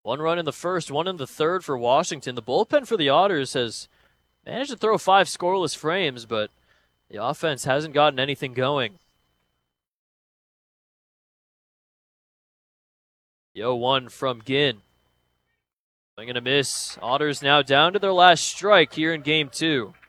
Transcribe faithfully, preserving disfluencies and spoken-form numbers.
One run in the first, one in the third for Washington. The bullpen for the Otters has managed to throw five scoreless frames, but the offense hasn't gotten anything going. The oh one from Ginn. I'm going to miss. Otters now down to their last strike here in game two.